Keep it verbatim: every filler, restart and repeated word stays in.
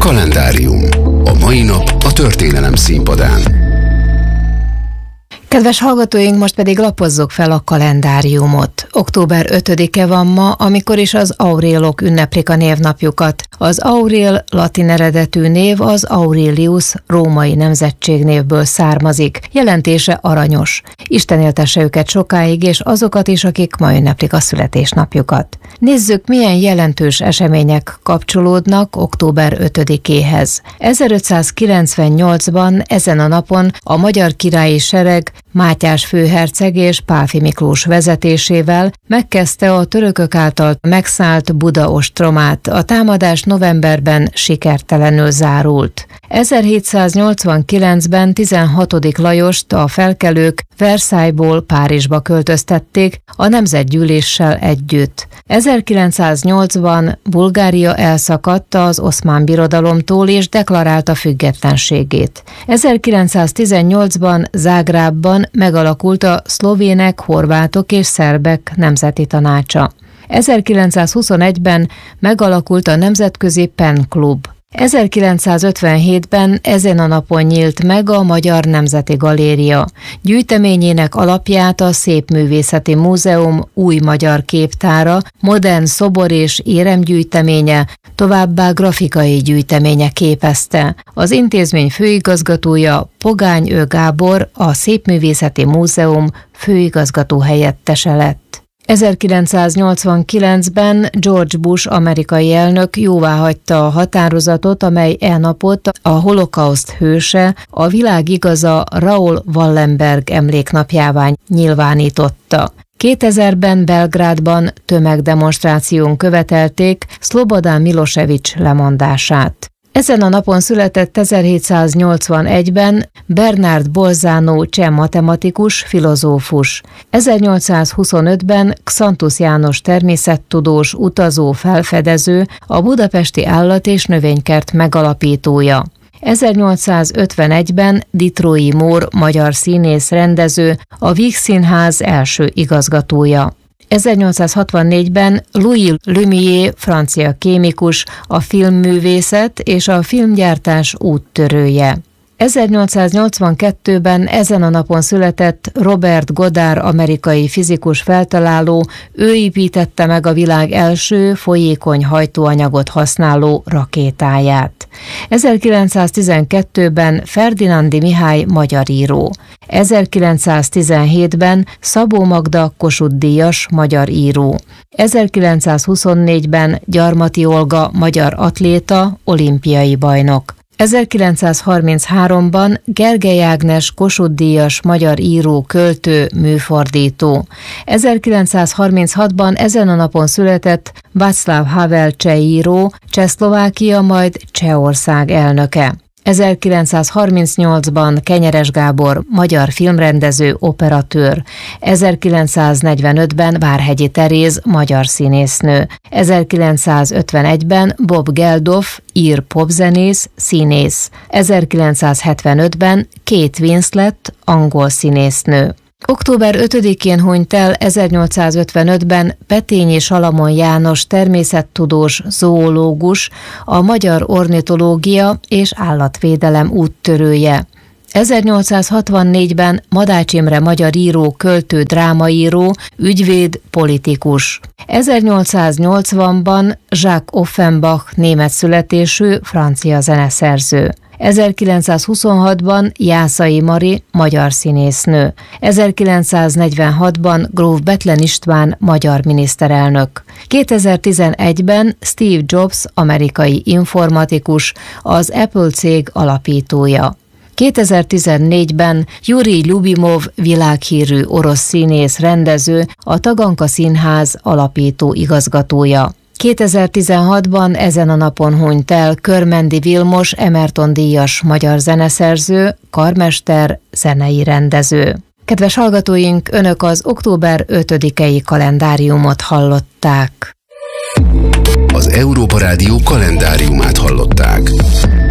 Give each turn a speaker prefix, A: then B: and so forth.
A: Kalendárium. A mai nap a történelem színpadán.
B: Kedves hallgatóink, most pedig lapozzuk fel a kalendáriumot. október ötödike van ma, amikor is az aurélok ünneplik a névnapjukat. Az aurél latin eredetű név az Aurelius római nemzetségnévből származik. Jelentése aranyos. Isten éltesse őket sokáig, és azokat is, akik ma ünneplik a születésnapjukat. Nézzük, milyen jelentős események kapcsolódnak október ötödikéhez. ezerötszázkilencvennyolcban ezen a napon a magyar királyi sereg Mátyás főherceg és Pálffy Miklós vezetésével megkezdte a törökök által megszállt Buda ostromát. A támadás novemberben sikertelenül zárult. ezerhétszáznyolcvankilencben tizenhatodik Lajost a felkelők Versailles-ból Párizsba költöztették a nemzetgyűléssel együtt. ezerkilencszáznyolcban Bulgária elszakadt az Oszmán Birodalomtól és deklarálta függetlenségét. ezerkilencszáztizennyolcban Zágrábban megalakult a szlovének, horvátok és szerbek nemzeti tanácsa. ezerkilencszázhuszonegyben megalakult a Nemzetközi Pen Klub. ezerkilencszázötvenhétben ezen a napon nyílt meg a Magyar Nemzeti Galéria. Gyűjteményének alapját a Szépművészeti Múzeum új magyar képtára, modern szobor és éremgyűjteménye, továbbá grafikai gyűjteménye képezte. Az intézmény főigazgatója Pogány Ö. Gábor, a Szépművészeti Múzeum főigazgató helyettese lett. ezerkilencszáznyolcvankilencben George Bush amerikai elnök jóváhagyta a határozatot, amely e napot a holokauszt hőse, a világ igaza Raoul Wallenberg emléknapjává nyilvánította. kétezerben Belgrádban tömegdemonstráción követelték Szlobodan Milosevic lemondását. Ezen a napon született ezerhétszáznyolcvanegyben Bernard Bolzano cseh matematikus, filozófus. ezernyolcszázhuszonötben Xantus János természettudós, utazó, felfedező, a Budapesti Állat- és Növénykert megalapítója. ezernyolcszázötvenegyben Ditrói Mór magyar színész, rendező, a Vígszínház első igazgatója. ezernyolcszázhatvannégyben Louis Lumière francia kémikus, a filmművészet és a filmgyártás úttörője. ezernyolcszáznyolcvankettőben ezen a napon született Robert Goddard amerikai fizikus feltaláló, ő építette meg a világ első folyékony hajtóanyagot használó rakétáját. ezerkilencszáztizenkettőben Ferdinándi Mihály magyar író. ezerkilencszáztizenhétben Szabó Magda Kossuth-díjas magyar író. ezerkilencszázhuszonnégyben Gyarmati Olga magyar atléta, olimpiai bajnok. ezerkilencszázharmincháromban Gergely Ágnes Kossuth-díjas magyar író, költő, műfordító. ezerkilencszázharminchatban ezen a napon született Václav Havel cseh író, Csehszlovákia, majd Csehország elnöke. ezerkilencszázharmincnyolcban Kenyeres Gábor magyar filmrendező, operatőr. ezerkilencszáznegyvenötben Várhegyi Teréz magyar színésznő. ezerkilencszázötvenegyben Bob Geldof ír popzenész, színész. ezerkilencszázhetvenötben Kate Winslet angol színésznő. október ötödikén hunyt el ezernyolcszázötvenötben Petényi Salamon János természettudós, zoológus, a magyar ornitológia és állatvédelem úttörője. ezernyolcszázhatvannégyben Madács Imre magyar író, költő, drámaíró, ügyvéd, politikus. ezernyolcszáznyolcvanban Jacques Offenbach német születésű francia zeneszerző. ezerkilencszázhuszonhatban Jászai Mari magyar színésznő. ezerkilencszáznegyvenhatban Gróf Bethlen István magyar miniszterelnök. kétezer-tizenegyben Steve Jobs amerikai informatikus, az Apple cég alapítója. kétezer-tizennégyben Jurij Ljubimov világhírű orosz színész, rendező, a Taganka Színház alapító igazgatója. kétezer-tizenhatban ezen a napon hunyt el Körmendi Vilmos Emerton-díjas magyar zeneszerző, karmester, zenei rendező. Kedves hallgatóink, önök az október ötödikei kalendáriumot hallották.
A: Az Európa Rádió kalendáriumát hallották.